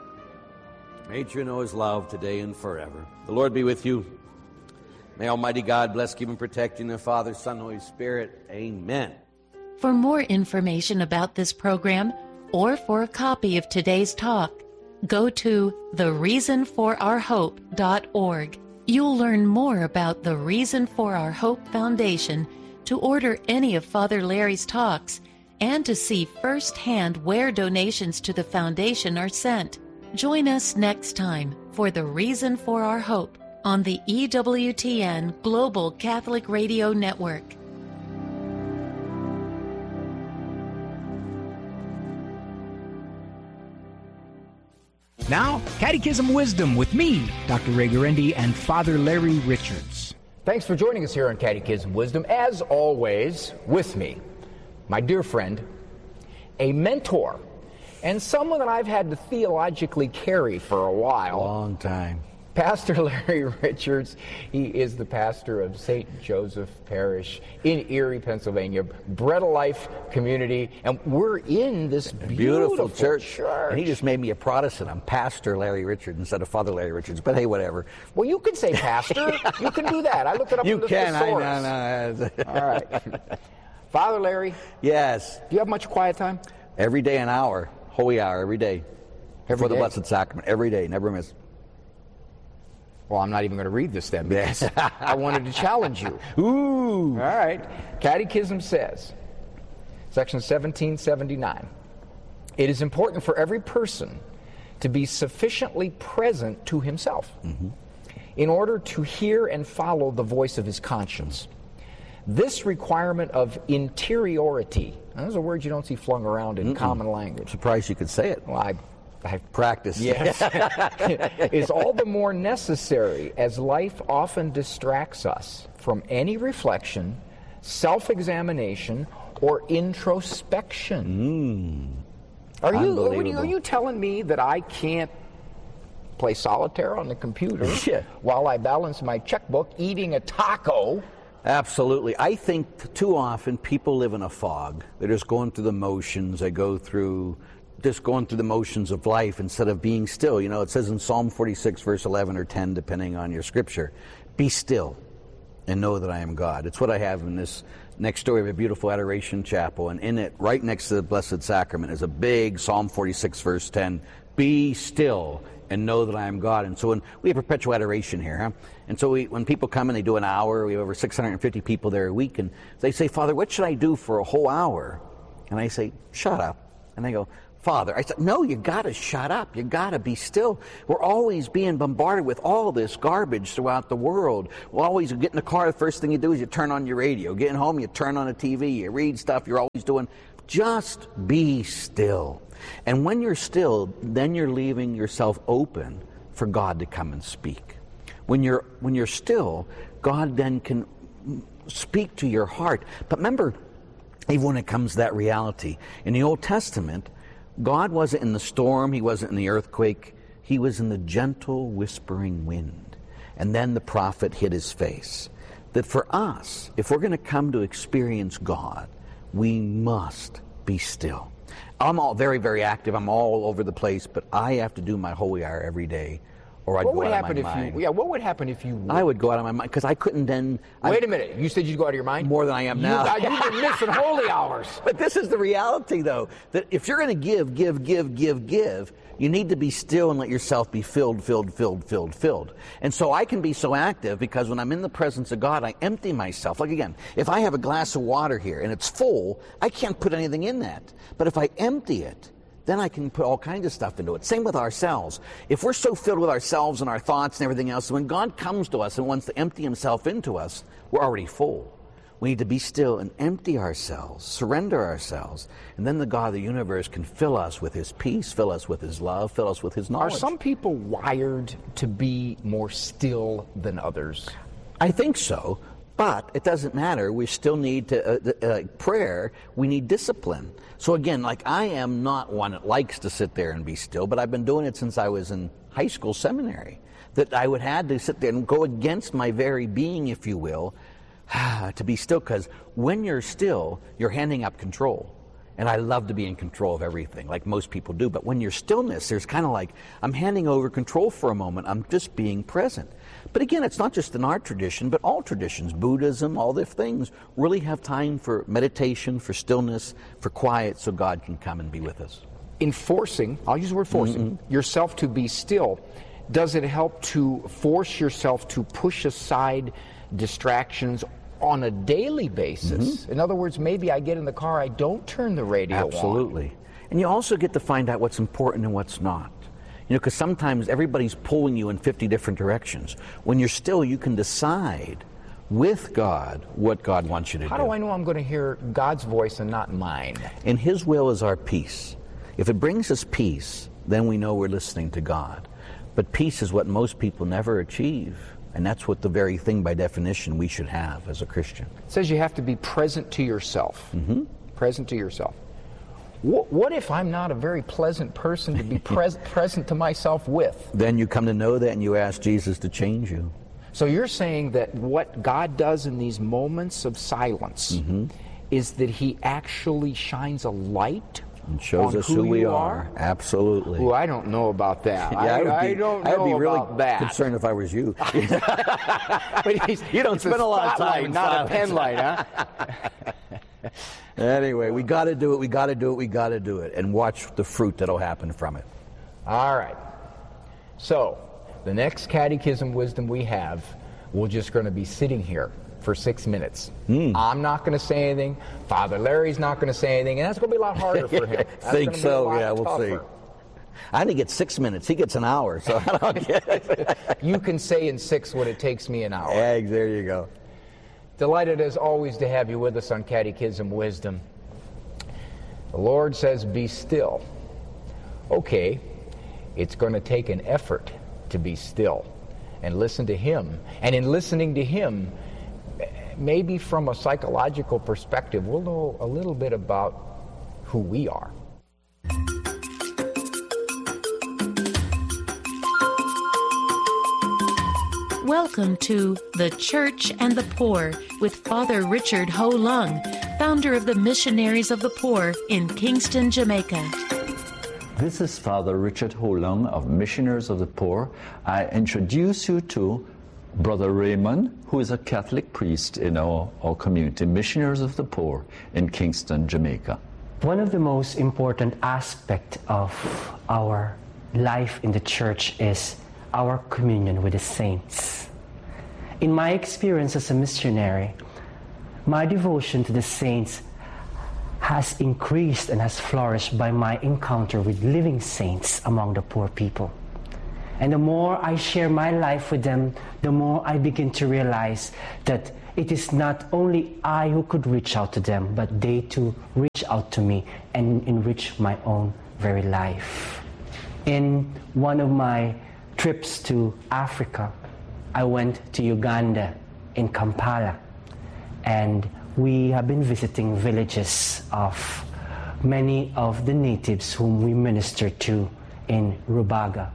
May you know His love today and forever. The Lord be with you. May Almighty God bless, keep, and protect you in the Father, Son, Holy Spirit. Amen. For more information about this program or for a copy of today's talk, go to the reason for our hope dot org. You'll learn more about the Reason for Our Hope Foundation, to order any of Father Larry's talks, and to see firsthand where donations to the foundation are sent. Join us next time for the Reason for Our Hope on the E W T N Global Catholic Radio Network. Now, Catechism Wisdom with me, Doctor Ray Guarendi, and Father Larry Richards. Thanks for joining us here on Catechism Wisdom. As always, with me, my dear friend, a mentor, and someone that I've had to theologically carry for a while. Long time. Pastor Larry Richards. He is the pastor of Saint Joseph Parish in Erie, Pennsylvania, Bread of Life community, and we're in this beautiful, beautiful church. church. And he just made me a Protestant. I'm Pastor Larry Richards instead of Father Larry Richards, but hey, whatever. Well, you can say pastor. You can do that. I looked it up you in the can, thesaurus. I know, no. All right. Father Larry. Yes. Do you have much quiet time? Every day an hour, holy hour, every day. Every For day? the Blessed Sacrament, every day, never miss. Well, I'm not even going to read this then, because I wanted to challenge you. Ooh. All right. Catechism says, section seventeen seventy-nine, it is important for every person to be sufficiently present to himself mm-hmm. in order to hear and follow the voice of his conscience. This requirement of interiority, and those are words you don't see flung around in Mm-mm. common language. Surprised you could say it. Well, I I've practiced. Yes. Is all the more necessary as life often distracts us from any reflection, self-examination, or introspection. Mm. Are you, are you are you telling me that I can't play solitaire on the computer yeah. while I balance my checkbook eating a taco? Absolutely. I think too often people live in a fog. They're just going through the motions. They go through just going through the motions of life instead of being still. You know, it says in Psalm forty-six, verse eleven or ten, depending on your scripture, be still and know that I am God. It's what I have in this next door. We have a beautiful adoration chapel, and in it, right next to the Blessed Sacrament, is a big Psalm forty-six, verse ten, be still and know that I am God. And so when we have perpetual adoration here, huh? And so we, when people come and they do an hour, we have over six hundred fifty people there a week, and they say, Father, what should I do for a whole hour? And I say, shut up. And they go, Father, I said, no, you got to shut up. You got to be still. We're always being bombarded with all this garbage throughout the world. We'll always get in the car, the first thing you do is you turn on your radio. Getting home, you turn on the T V, you read stuff you're always doing. Just be still. And when you're still, then you're leaving yourself open for God to come and speak. When you're, when you're still, God then can speak to your heart. But remember, even when it comes to that reality, in the Old Testament, God wasn't in the storm, he wasn't in the earthquake, he was in the gentle whispering wind. And then the prophet hid his face. That for us, if we're going to come to experience God, we must be still. I'm all very, very active, I'm all over the place, but I have to do my holy hour every day, or I'd what go would out happen of my if mind. you? Yeah, what would happen if you? Would? I would go out of my mind, because I couldn't then... Wait I, a minute, you said you'd go out of your mind? More than I am you, now. God, you've been missing holy hours. But this is the reality, though, that if you're going to give, give, give, give, give, you need to be still and let yourself be filled, filled, filled, filled, filled. And so I can be so active because when I'm in the presence of God, I empty myself. Like again, if I have a glass of water here and it's full, I can't put anything in that. But if I empty it, then I can put all kinds of stuff into it. Same with ourselves. If we're so filled with ourselves and our thoughts and everything else, when God comes to us and wants to empty himself into us, we're already full. We need to be still and empty ourselves, surrender ourselves, and then the God of the universe can fill us with his peace, fill us with his love, fill us with his knowledge. Are some people wired to be more still than others? I think so, but it doesn't matter. We still need to, uh, uh, prayer, we need discipline. So again, like I am not one that likes to sit there and be still, but I've been doing it since I was in high school seminary, that I would have to sit there and go against my very being, if you will, to be still, because when you're still, you're handing up control. And I love to be in control of everything, like most people do. But when you're stillness, there's kind of like, I'm handing over control for a moment. I'm just being present. But again, it's not just in our tradition, but all traditions, Buddhism, all these things, really have time for meditation, for stillness, for quiet, so God can come and be with us. In forcing, I'll use the word forcing, mm-hmm. yourself to be still, does it help to force yourself to push aside distractions on a daily basis? Mm-hmm. In other words, maybe I get in the car, I don't turn the radio on. Absolutely. And you also get to find out what's important and what's not. You know, because sometimes everybody's pulling you in fifty different directions. When you're still, you can decide with God what God wants you to How do. do I know I'm going to hear God's voice and not mine? And his will is our peace. If it brings us peace, then we know we're listening to God. But peace is what most people never achieve. And that's what the very thing by definition we should have as a Christian. It says you have to be present to yourself. Mm-hmm. Present to yourself. What, what if I'm not a very pleasant person to be pres- present to myself with? Then you come to know that and you ask Jesus to change you. So you're saying that what God does in these moments of silence mm-hmm. is that he actually shines a light and shows us who, who we are. are. Absolutely. Well, I don't know about that. yeah, I, I, would be, I don't know I'd be really about that. concerned if I was you. But he's, you don't spend a lot of time, not a pen light, huh? Anyway, we got to do it. We got to do it. We got to do it, and watch the fruit that'll happen from it. All right. So, the next catechism wisdom we have, we're just going to be sitting here for six minutes. Mm. I'm not going to say anything. Father Larry's not going to say anything, and that's going to be a lot harder for him. I think so. Yeah, we'll tougher. see. I only get six minutes. He gets an hour, so I don't get it. You can say in six what it takes me an hour. Yeah, there you go. Delighted as always to have you with us on Catechism Wisdom. The Lord says, be still. Okay, it's going to take an effort to be still and listen to him. And in listening to him, maybe from a psychological perspective, we'll know a little bit about who we are. Welcome to The Church and the Poor with Father Richard Ho Lung, founder of the Missionaries of the Poor in Kingston, Jamaica. This is Father Richard Ho Lung of Missionaries of the Poor. I introduce you to Brother Raymond, who is a Catholic priest in our, our community, Missionaries of the Poor in Kingston, Jamaica. One of the most important aspects of our life in the church is our communion with the saints. In my experience as a missionary, my devotion to the saints has increased and has flourished by my encounter with living saints among the poor people. And the more I share my life with them, the more I begin to realize that it is not only I who could reach out to them, but they too reach out to me and enrich my own very life. In one of my trips to Africa, I went to Uganda in Kampala, and we have been visiting villages of many of the natives whom we minister to in Rubaga.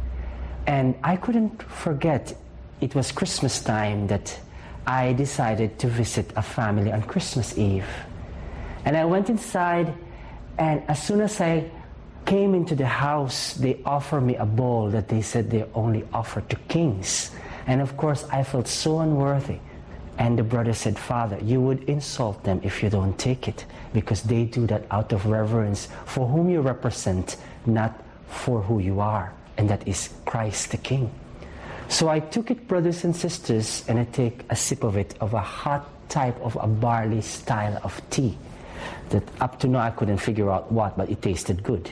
And I couldn't forget, it was Christmas time that I decided to visit a family on Christmas Eve. And I went inside, and as soon as I came into the house, they offered me a bowl that they said they only offer to kings. And of course, I felt so unworthy. And the brother said, "Father, you would insult them if you don't take it, because they do that out of reverence for whom you represent, not for who you are, and that is Christ the King." So I took it, brothers and sisters, and I take a sip of it, of a hot type of a barley style of tea that up to now I couldn't figure out what, but it tasted good.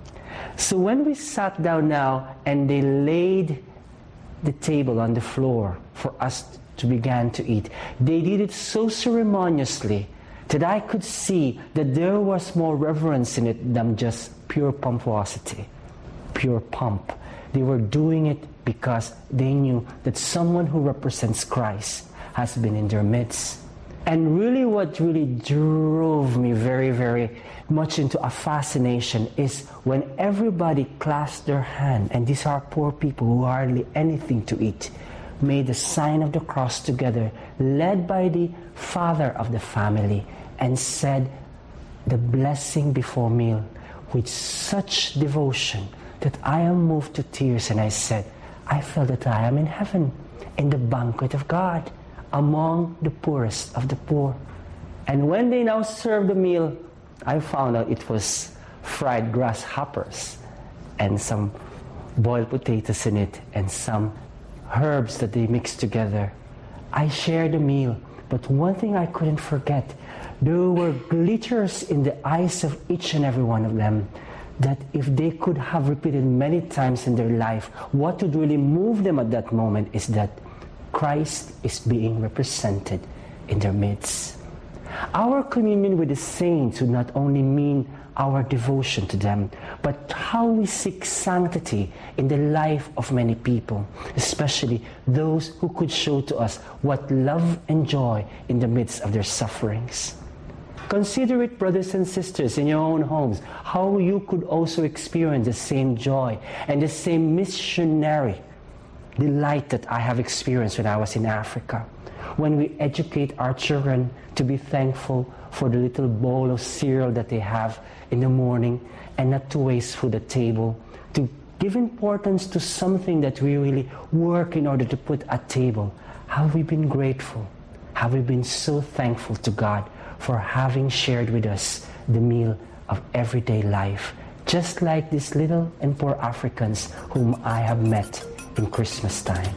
So when we sat down now and they laid the table on the floor for us to begin to eat, they did it so ceremoniously that I could see that there was more reverence in it than just pure pomposity, pure pomp. They were doing it because they knew that someone who represents Christ has been in their midst. And really what really drove me very, very much into a fascination is when everybody clasped their hand, and these are poor people who hardly anything to eat, made the sign of the cross together, led by the father of the family, and said the blessing before meal with such devotion that I am moved to tears. And I said, I feel that I am in heaven, in the banquet of God, among the poorest of the poor. And when they now served the meal, I found out it was fried grasshoppers and some boiled potatoes in it and some herbs that they mixed together. I shared the meal, but one thing I couldn't forget, there were glitters in the eyes of each and every one of them that if they could have repeated many times in their life, what would really move them at that moment is that Christ is being represented in their midst. Our communion with the saints would not only mean our devotion to them, but how we seek sanctity in the life of many people, especially those who could show to us what love and joy in the midst of their sufferings. Consider it, brothers and sisters, in your own homes, how you could also experience the same joy and the same missionary delight that I have experienced when I was in Africa. When we educate our children to be thankful for the little bowl of cereal that they have in the morning and not to waste food at the table, to give importance to something that we really work in order to put at table. Have we been grateful? Have we been so thankful to God for having shared with us the meal of everyday life, just like these little and poor Africans whom I have met in Christmas time?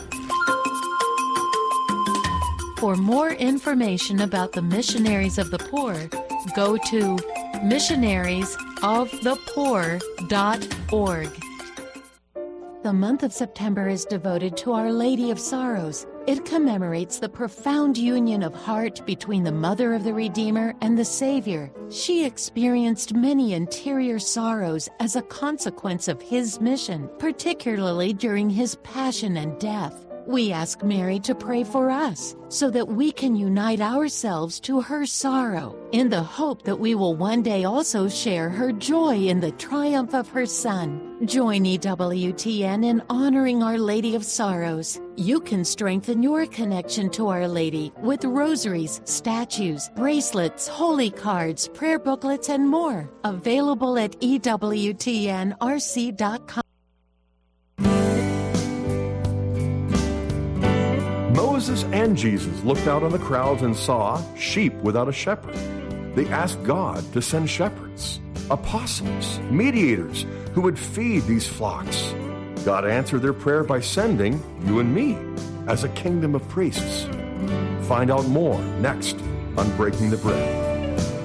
For more information about the Missionaries of the Poor, go to missionaries of the poor dot org. The month of September is devoted to Our Lady of Sorrows. It commemorates the profound union of heart between the Mother of the Redeemer and the Savior. She experienced many interior sorrows as a consequence of His mission, particularly during His passion and death. We ask Mary to pray for us so that we can unite ourselves to her sorrow in the hope that we will one day also share her joy in the triumph of her Son. Join E W T N in honoring Our Lady of Sorrows. You can strengthen your connection to Our Lady with rosaries, statues, bracelets, holy cards, prayer booklets, and more. Available at E W T N R C dot com. Moses and Jesus looked out on the crowds and saw sheep without a shepherd. They asked God to send shepherds, apostles, mediators, who would feed these flocks. God answered their prayer by sending you and me as a kingdom of priests. Find out more next on Breaking the Bread.